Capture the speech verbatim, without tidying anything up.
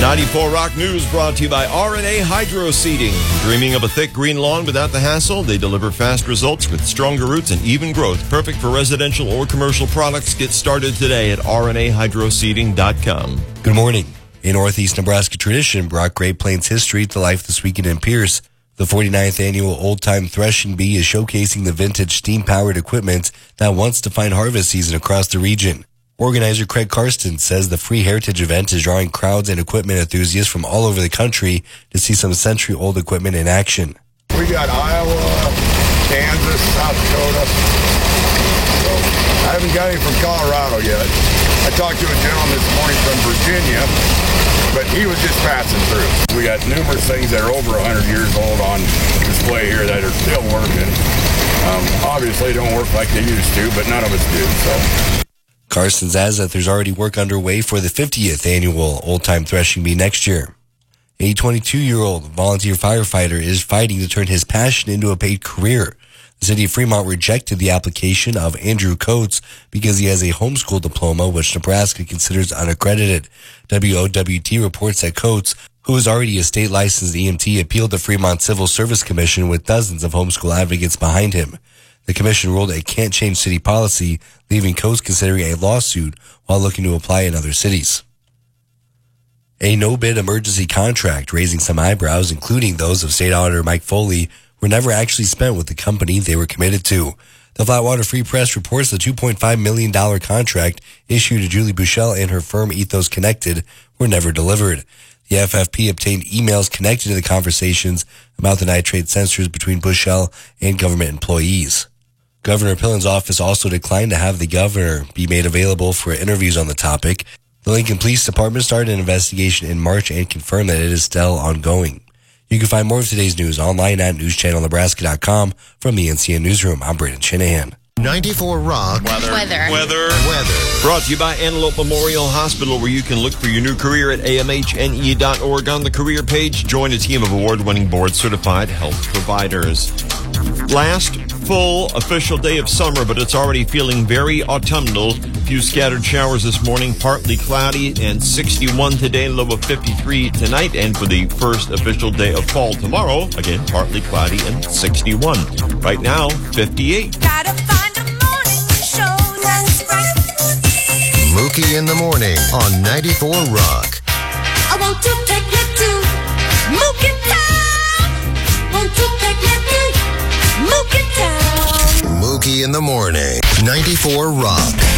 ninety-four Rock News brought to you by R and A Hydro Seeding. Dreaming of a thick green lawn without the hassle? They deliver fast results with stronger roots and even growth. Perfect for residential or commercial products. Get started today at R and A hydro seeding dot com. Good morning. A Northeast Nebraska tradition brought Great Plains history to life this weekend in Pierce. The forty-ninth annual Old Time Threshing Bee is showcasing the vintage steam-powered equipment that once defined harvest season across the region. Organizer Craig Karsten says the free heritage event is drawing crowds and equipment enthusiasts from all over the country to see some century-old equipment in action. We got Iowa, Kansas, South Dakota. So I haven't got any from Colorado yet. I talked to a gentleman this morning from Virginia, but he was just passing through. We got numerous things that are over one hundred years old on display here that are still working. Um, obviously don't work like they used to, but none of us do. So. Carson says that there's already work underway for the fiftieth annual Old Time Threshing Bee next year. A twenty-two-year-old volunteer firefighter is fighting to turn his passion into a paid career. The city of Fremont rejected the application of Andrew Coates because he has a homeschool diploma, which Nebraska considers unaccredited. W O W T reports that Coates, who is already a state-licensed E M T, appealed to Fremont Civil Service Commission with dozens of homeschool advocates behind him. The commission ruled it can't change city policy, leaving Coates considering a lawsuit while looking to apply in other cities. A no-bid emergency contract raising some eyebrows, including those of State Auditor Mike Foley, were never actually spent with the company they were committed to. The Flatwater Free Press reports the two point five million dollars contract issued to Julie Bushell and her firm Ethos Connected were never delivered. The F F P obtained emails connected to the conversations about the nitrate sensors between Bushell and government employees. Governor Pillen's office also declined to have the governor be made available for interviews on the topic. The Lincoln Police Department started an investigation in March and confirmed that it is still ongoing. You can find more of today's news online at news channel nebraska dot com. From the N C N Newsroom, I'm Braden Shanahan. ninety-four Rock. Weather. Weather. Weather. Weather. Brought to you by Antelope Memorial Hospital, where you can look for your new career at A M H N E dot org. On the career page, join a team of award-winning board-certified health providers. Last full official day of summer, but it's already feeling very autumnal. A few scattered showers this morning, partly cloudy, and sixty-one today, low of fifty-three tonight. And for the first official day of fall tomorrow, again, partly cloudy and sixty-one. Right now, fifty-eight. Gotta find a morning show that's right. Mookie in the morning on ninety-four Rock. I want to take you to Mookie Town. Want to take you to Mookie Town. Mookie in the morning, ninety-four Rock.